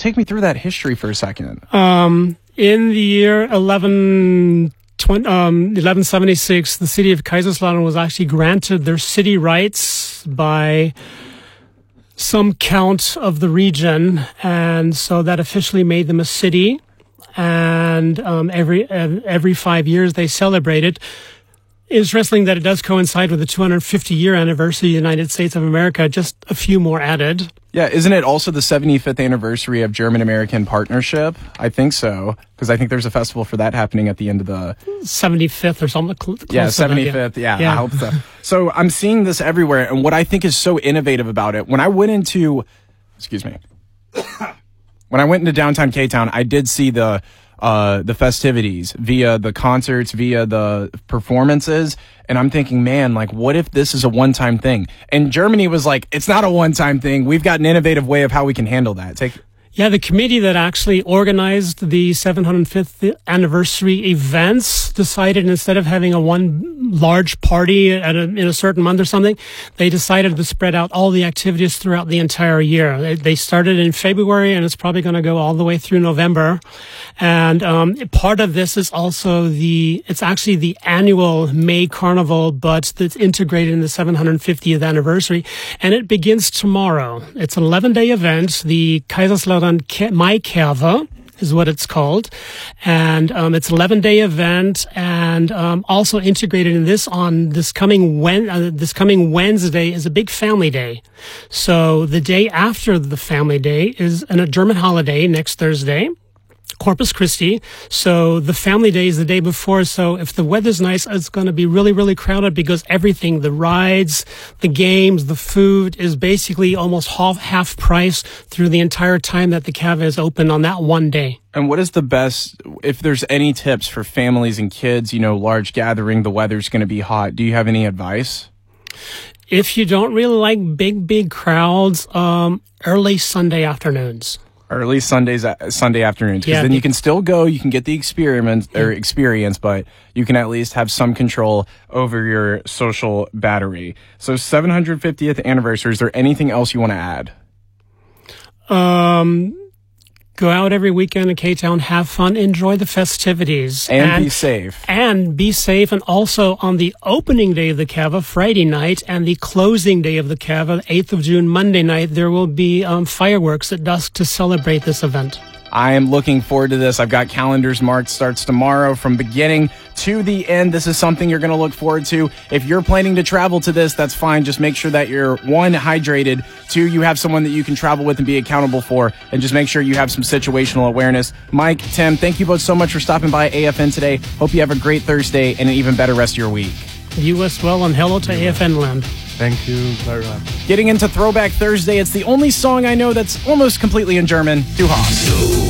take me through that history for a second. In the year 1176, the city of Kaiserslautern was actually granted their city rights by some count of the region, and so that officially made them a city. And every 5 years they celebrate it. Interesting that it does coincide with the 250-year anniversary of the United States of America, just a few more added. Yeah, isn't it also the 75th anniversary of German-American partnership? I think so, because I think there's a festival for that happening at the end of the... 75th or something close Yeah, 75th, yeah, I hope so. So I'm seeing this everywhere, and what I think is so innovative about it, when I went into... Excuse me. When I went into downtown K-Town, I did see the festivities via the concerts, via the performances. And I'm thinking, man, like, what if this is a one-time thing? And Germany was like, it's not a one-time thing. We've got an innovative way of how we can handle that. Yeah, the committee that actually organized the 705th anniversary events decided instead of having a one large party in a certain month or something, they decided to spread out all the activities throughout the entire year. They started in February, and it's probably going to go all the way through November. And part of this is also it's actually the annual May Carnival, but it's integrated in the 750th anniversary. And it begins tomorrow. It's an 11-day event. The Kaiserslautern Maikerwe is what it's called. And it's an 11-day event, and also integrated in this on this coming Wednesday is a big family day. So the day after the family day is a German holiday next Thursday, Corpus Christi. So the family day is the day before. So if the weather's nice, it's going to be really, really crowded because everything, the rides, the games, the food is basically almost half price through the entire time that the Cava is open on that one day. And what is the best, if there's any tips for families and kids, large gathering, the weather's going to be hot. Do you have any advice? If you don't really like big crowds, early Sunday afternoons. Early Sunday afternoons, because then you can still go, you can get the experience, but you can at least have some control over your social battery. So 750th anniversary, is there anything else you want to add? Go out every weekend in K-Town, have fun, enjoy the festivities. And be safe. And be safe. And also on the opening day of the Cava, Friday night, and the closing day of the Cava, 8th of June, Monday night, there will be fireworks at dusk to celebrate this event. I am looking forward to this. I've got calendars marked. Starts tomorrow from beginning to the end. This is something you're going to look forward to. If you're planning to travel to this, that's fine. Just make sure that you're, 1, hydrated, 2, you have someone that you can travel with and be accountable for, and just make sure you have some situational awareness. Mike, Tim, thank you both so much for stopping by AFN today. Hope you have a great Thursday and an even better rest of your week. You as well, and hello to AFN land. Thank you very much. Getting into Throwback Thursday, it's the only song I know that's almost completely in German. Du hast.